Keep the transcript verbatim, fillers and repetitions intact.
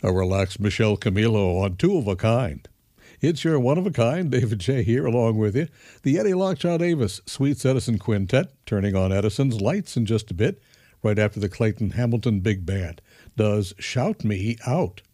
A relaxed Michelle Camilo on Two of a Kind. It's your one of a kind, David J. here along with you. The Eddie Lockjaw Davis Sweets Edison Quintet, turning on Edison's lights in just a bit, right after the Clayton Hamilton Big Band, does Shout Me Out.